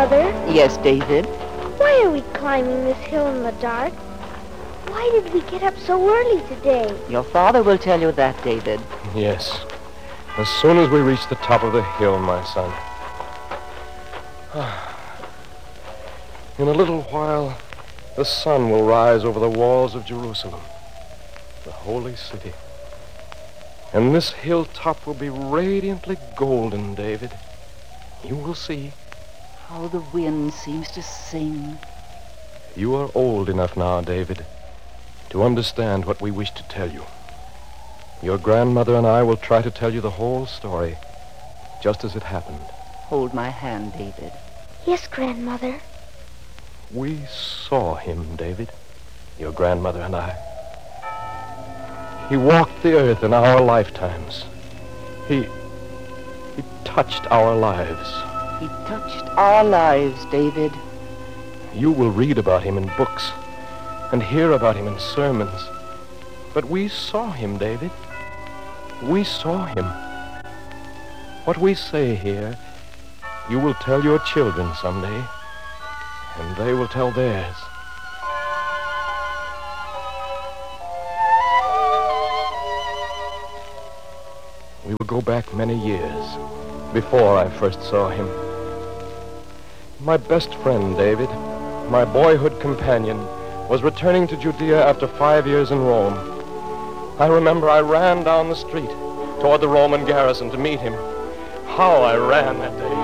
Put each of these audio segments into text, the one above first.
Mother, Yes, David? why are we climbing this hill in the dark? Why did we get up so early today? Your father will tell you that, David. Yes. As soon as we reach the top of the hill, my son. In a little while, the sun will rise over the walls of Jerusalem, the holy city. And this hilltop will be radiantly golden, David. You will see. How the wind seems to sing. You are old enough now, David, to understand what we wish to tell you. Your grandmother and I will try to tell you the whole story, just as it happened. Hold my hand, David. Yes, Grandmother. We saw him, David, your grandmother and I. He walked the earth in our lifetimes. He touched our lives. He touched our lives, David. You will read about him in books and hear about him in sermons. But we saw him, David. We saw him. What we say here, you will tell your children someday, and they will tell theirs. We will go back many years before I first saw him. My best friend, David, my boyhood companion, was returning to Judea after 5 years in Rome. I remember I ran down the street toward the Roman garrison to meet him. How I ran that day.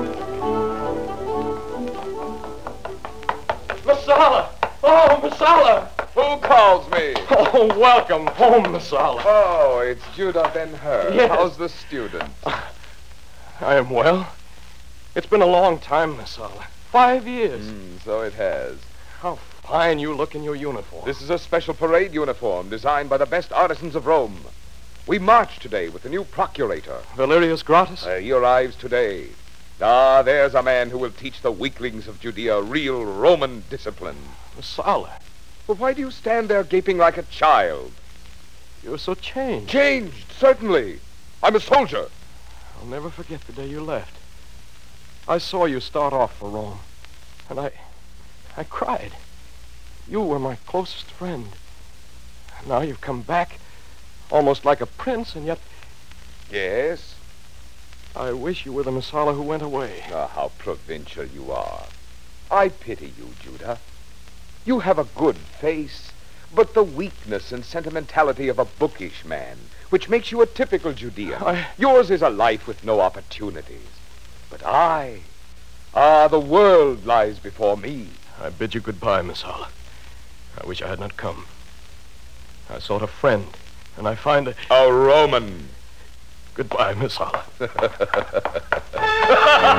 Messala! Oh, Messala! Who calls me? Oh, welcome home, Messala. Oh, it's Judah Ben-Hur. Yes. How's the student? I am well. It's been a long time, Messala. 5 years. So it has. How fine you look in your uniform. This is a special parade uniform designed by the best artisans of Rome. We march today with the new procurator. Valerius Gratus? He arrives today. Ah, there's a man who will teach the weaklings of Judea real Roman discipline. Messala, But why do you stand there gaping like a child? you're so changed. Changed, certainly. I'm a soldier. I'll never forget the day you left. I saw you start off for Rome, and I cried. You were my closest friend. Now you've come back, almost like a prince, and yet Yes? I wish you were the Messala who went away. Ah, how provincial you are. I pity you, Judah. You have a good face, but the weakness and sentimentality of a bookish man, which makes you a typical Judean. Yours is a life with no opportunities. But the world lies before me. I bid you goodbye, Messala. I wish I had not come. I sought a friend, and I find A Roman. Goodbye, Messala.